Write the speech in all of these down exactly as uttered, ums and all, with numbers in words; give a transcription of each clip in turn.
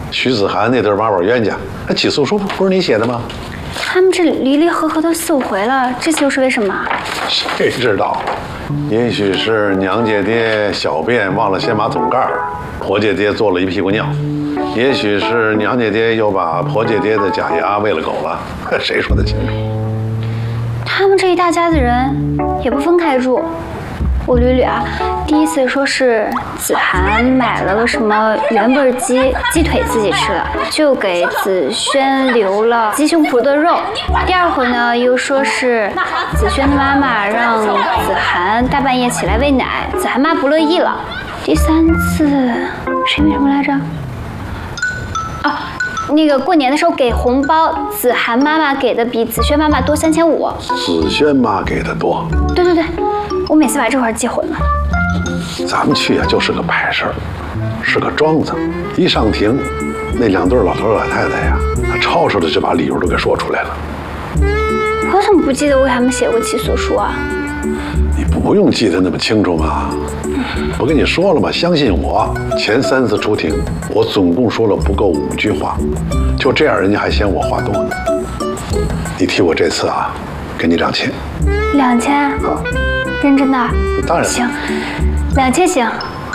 徐子涵那对挖宝冤家，那起诉书不是你写的吗？ 他们这离离合合都四五回了，这次又是为什么？ 谁知道？也许是娘姐爹小便忘了掀马桶盖，婆姐爹做了一屁股尿；也许是娘姐爹又把婆姐爹的假牙喂了狗了，谁说得清楚？ 他们这一大家子人也不分开住。我捋捋啊，第一次说是子涵买了个什么原味鸡鸡腿自己吃了，就给子轩留了鸡胸脯的肉。第二回呢，又说是子轩的妈妈让子涵大半夜起来喂奶，子涵妈不乐意了。第三次谁没什么来着？哦，那个过年的时候给红包，子涵妈妈给的比子轩妈妈多三千五。 子轩妈给的多。 对对对。我每次把这块记混了。 咱们去啊，就是个摆事儿，是个庄子。一上庭，那两对老头老太太呀，吵吵的就把理由都给说出来了。 我怎么不记得我给他们写过起诉书啊？ 你不用记得那么清楚嘛。我跟你说了嘛，相信我，前三次出庭，我总共说了不够五句话，就这样人家还嫌我话多呢。你替我这次啊，给你两千。 两千？好。认真的？ 当然行，两千行。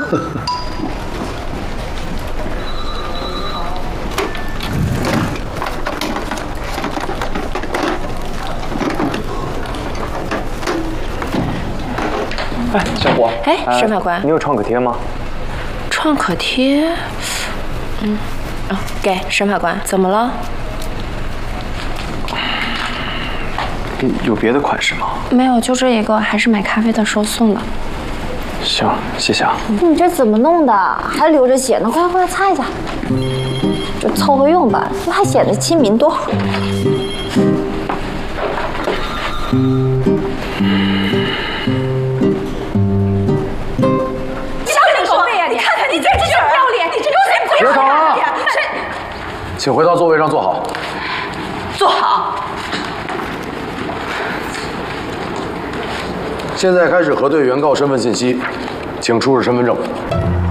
哎，小虎。 哎，沈法官， 你有创可贴吗？ 创可贴？嗯，哦，给沈法官，怎么了？ 有别的款式吗？ 没有，就这一个，还是买咖啡的时候送的。 行，谢谢啊。 你这怎么弄的？还流着血呢，快快擦一擦，就凑合用吧，还显得亲民，多好。 小人狗辈呀！你看看你这这不要脸，你这有谁不要脸？ 请回到座位上坐好。 坐好。 现在开始核对原告身份信息，请出示身份证。